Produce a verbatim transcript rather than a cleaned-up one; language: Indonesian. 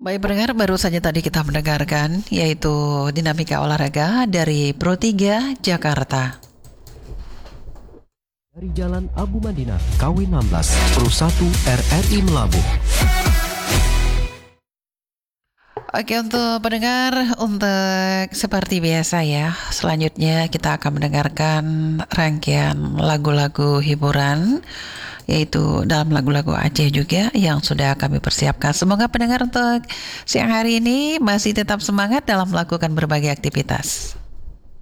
Baik pendengar, baru saja tadi kita mendengarkan yaitu dinamika olahraga dari Pro tiga Jakarta. Dari Jalan Abu Madinah, K W enam belas, Pro satu R R I Melabuh. Oke, untuk pendengar, untuk seperti biasa ya, selanjutnya kita akan mendengarkan rangkaian lagu-lagu hiburan, yaitu dalam lagu-lagu Aceh juga yang sudah kami persiapkan. Semoga pendengar untuk siang hari ini masih tetap semangat dalam melakukan berbagai aktivitas.